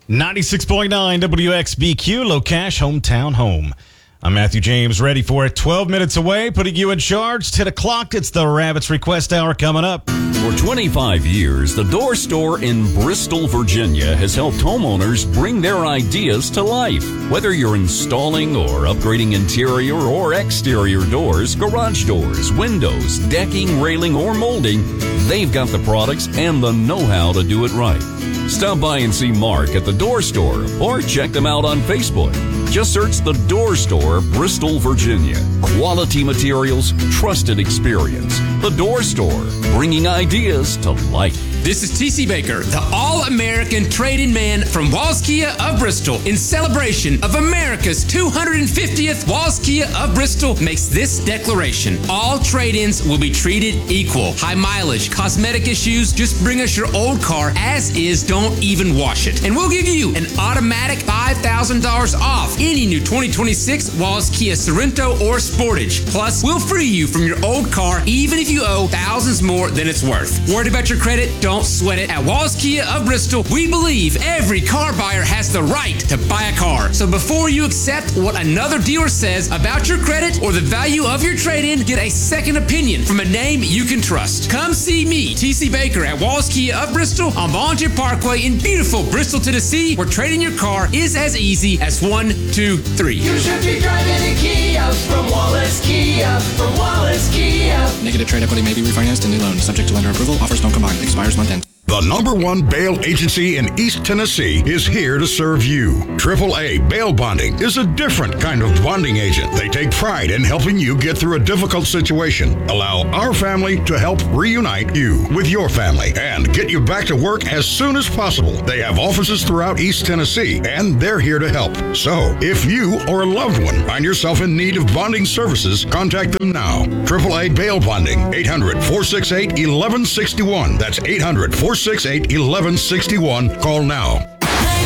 96.9 WXBQ, Locash, hometown home. I'm Matthew James, ready for it. 12 minutes away, putting you in charge. 10 o'clock, it's the Rabbits Request Hour coming up. For 25 years, the Door Store in Bristol, Virginia has helped homeowners bring their ideas to life. Whether you're installing or upgrading interior or exterior doors, garage doors, windows, decking, railing, or molding, they've got the products and the know-how to do it right. Stop by and see Mark at the Door Store or check them out on Facebook. Just search the Door Store, Bristol, Virginia. Quality materials, trusted experience. The Door Store, bringing ideas to life. This is T.C. Baker, the All-American Trade-In Man from Walls Kia of Bristol. In celebration of America's 250th, Walls Kia of Bristol makes this declaration. All trade-ins will be treated equal. High mileage, cosmetic issues, just bring us your old car as is, don't even wash it. And we'll give you an automatic $5,000 off any new 2026 Walls Kia Sorento or Sportage. Plus, we'll free you from your old car even if you owe thousands more than it's worth. Worried about your credit? Don't sweat it. At Walls Kia of Bristol, we believe every car buyer has the right to buy a car. So before you accept what another dealer says about your credit or the value of your trade-in, get a second opinion from a name you can trust. Come see me, T.C. Baker, at Walls Kia of Bristol on Volunteer Parkway in beautiful Bristol, Tennessee, where trading your car is as easy as 1, 2, 3. You should be driving a Kia from Wallace Kia, from Wallace Kia. Negative trade equity may be refinanced in new loan, subject to lender approval. Offers don't combine. Expires month end. The #1 bail agency in East Tennessee is here to serve you. AAA Bail Bonding is a different kind of bonding agent. They take pride in helping you get through a difficult situation. Allow our family to help reunite you with your family and get you back to work as soon as possible. They have offices throughout East Tennessee, and they're here to help. So, if you or a loved one find yourself in need of bonding services, contact them now. AAA Bail Bonding, 800-468-1161. That's 800-468-1161. Call now.